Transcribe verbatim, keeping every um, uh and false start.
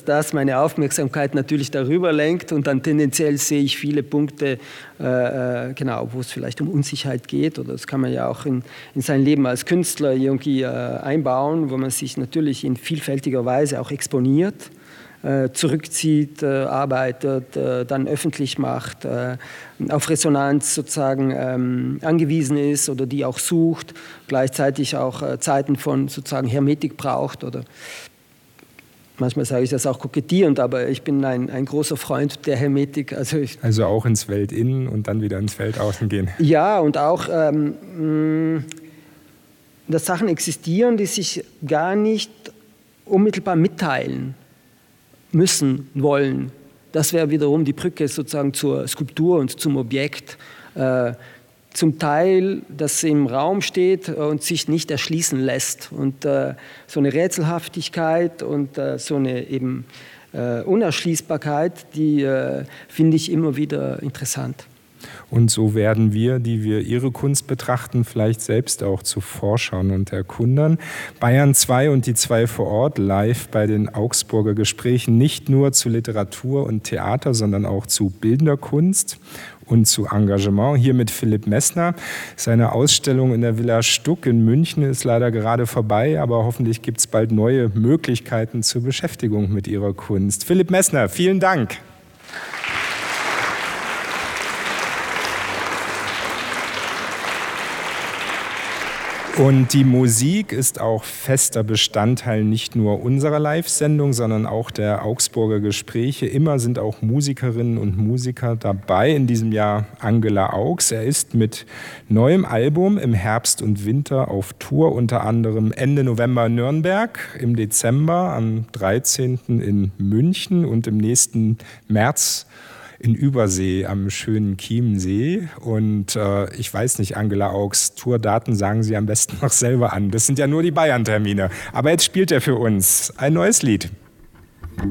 dass das meine Aufmerksamkeit natürlich darüber lenkt und dann tendenziell sehe ich viele Punkte, äh, genau, wo es vielleicht um Unsicherheit geht, oder das kann man ja auch in, in sein Leben als Künstler irgendwie äh, einbauen, wo man sich natürlich in vielfältiger Weise auch exponiert, äh, zurückzieht, äh, arbeitet, äh, dann öffentlich macht, äh, auf Resonanz sozusagen ähm, angewiesen ist oder die auch sucht, gleichzeitig auch äh, Zeiten von sozusagen Hermetik braucht oder manchmal sage ich das auch kokettierend, aber ich bin ein, ein großer Freund der Hermetik. Also, ich, also auch ins Weltinnen und dann wieder ins Weltaußen gehen. Ja, und auch, ähm, dass Sachen existieren, die sich gar nicht unmittelbar mitteilen müssen, wollen. Das wäre wiederum die Brücke sozusagen zur Skulptur und zum Objekt. Äh, zum Teil, das im Raum steht und sich nicht erschließen lässt. Und äh, so eine Rätselhaftigkeit und äh, so eine eben äh, Unerschließbarkeit, die äh, finde ich immer wieder interessant. Und so werden wir, die wir Ihre Kunst betrachten, vielleicht selbst auch zu Forschern und Erkundern. Bayern zwei und die zwei vor Ort live bei den Augsburger Gesprächen nicht nur zu Literatur und Theater, sondern auch zu bildender Kunst und zu Engagement. Hier mit Philipp Messner. Seine Ausstellung in der Villa Stuck in München ist leider gerade vorbei, aber hoffentlich gibt es bald neue Möglichkeiten zur Beschäftigung mit Ihrer Kunst. Philipp Messner, vielen Dank. Und die Musik ist auch fester Bestandteil nicht nur unserer Live-Sendung, sondern auch der Augsburger Gespräche. Immer sind auch Musikerinnen und Musiker dabei. In diesem Jahr Angela Augs. Er ist mit neuem Album im Herbst und Winter auf Tour, unter anderem Ende November in Nürnberg, im Dezember am dreizehnten in München und im nächsten März in Übersee am schönen Chiemsee. Und äh, ich weiß nicht, Angela Augs, Tourdaten sagen Sie am besten noch selber an. Das sind ja nur die Bayern-Termine. Aber jetzt spielt er für uns ein neues Lied.